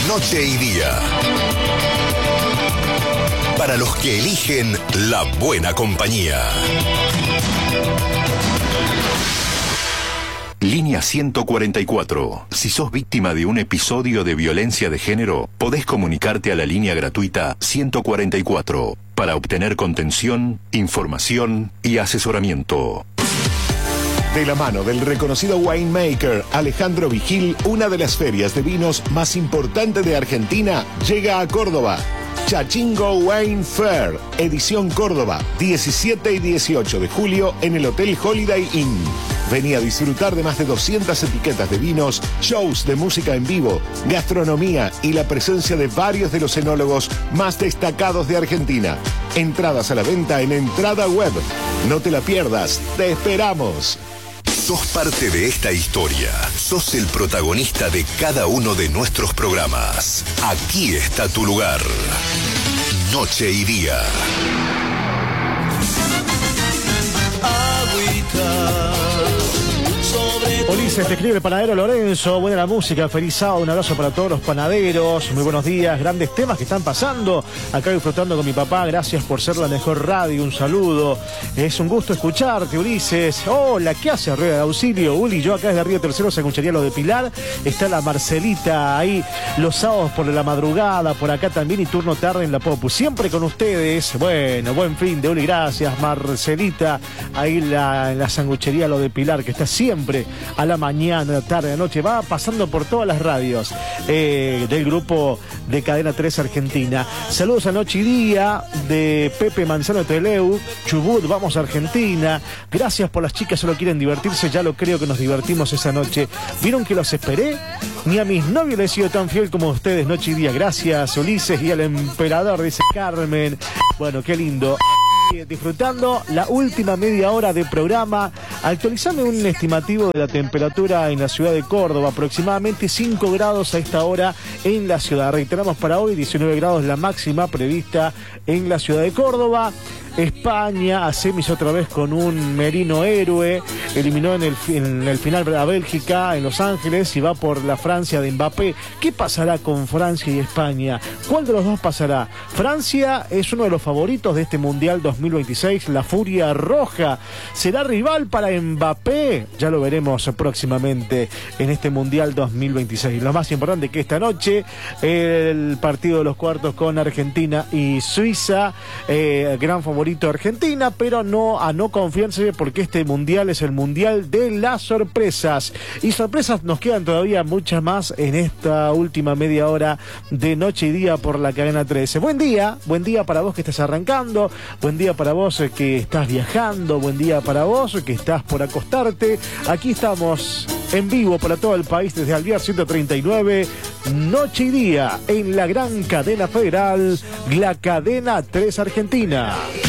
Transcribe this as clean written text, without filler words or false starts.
Noche y Día. Para los que eligen la buena compañía. Línea 144. Si sos víctima de un episodio de violencia de género, podés comunicarte a la línea gratuita 144 para obtener contención, información y asesoramiento. De la mano del reconocido winemaker Alejandro Vigil, una de las ferias de vinos más importantes de Argentina llega a Córdoba. Chachingo Wine Fair, edición Córdoba, 17 y 18 de julio en el Hotel Holiday Inn. Vení a disfrutar de más de 200 etiquetas de vinos, shows de música en vivo, gastronomía y la presencia de varios de los enólogos más destacados de Argentina. Entradas a la venta en Entrada Web. No te la pierdas, te esperamos. Sos parte de esta historia. Sos el protagonista de cada uno de nuestros programas. Aquí está tu lugar. Noche y Día. Ulises, te escribe el panadero Lorenzo. Buena la música, feliz sábado, un abrazo para todos los panaderos. Muy buenos días, grandes temas que están pasando. Acá disfrutando con mi papá, gracias por ser la mejor radio, un saludo. Es un gusto escucharte, Ulises. Hola, ¿qué hace Rueda de Auxilio? Uli, yo acá desde Río Tercero, Sanguchería Lo de Pilar. Está la Marcelita ahí los sábados por la madrugada, por acá también y turno tarde en la Popu. Siempre con ustedes. Bueno, buen fin de Uli, gracias, Marcelita. Ahí en la Sanguchería Lo de Pilar, que está siempre a la mañana, tarde, noche, va pasando por todas las radios del grupo de Cadena 3 Argentina. Saludos a Noche y Día de Pepe Manzano Teleu, Chubut, vamos a Argentina. Gracias por las chicas, solo quieren divertirse, ya lo creo que nos divertimos esa noche. ¿Vieron que los esperé? Ni a mis novios les he sido tan fiel como ustedes, Noche y Día. Gracias, Ulises, y al emperador, dice Carmen. Bueno, qué lindo. Disfrutando la última media hora de programa. Actualizame un estimativo de la temperatura en la ciudad de Córdoba, aproximadamente 5 grados a esta hora en la ciudad. Reiteramos para hoy, 19 grados la máxima prevista en la ciudad de Córdoba. España a semis otra vez con un Merino héroe, eliminó en el final a Bélgica en Los Ángeles y va por la Francia de Mbappé. ¿Qué pasará con Francia y España? ¿Cuál de los dos pasará? Francia es uno de los favoritos de este Mundial 2026, la Furia Roja. ¿Será rival para Mbappé? Ya lo veremos próximamente en este Mundial 2026. Lo más importante que esta noche, el partido de los cuartos con Argentina y Suiza, gran favorito Argentina, pero no confiarse porque este mundial es el mundial de las sorpresas. Y sorpresas nos quedan todavía muchas más en esta última media hora de Noche y Día por la Cadena 13. Buen día para vos que estás arrancando, buen día para vos que estás viajando, buen día para vos que estás por acostarte. Aquí estamos en vivo para todo el país desde Alvear 139, Noche y Día en la gran cadena federal, la Cadena 3 Argentina.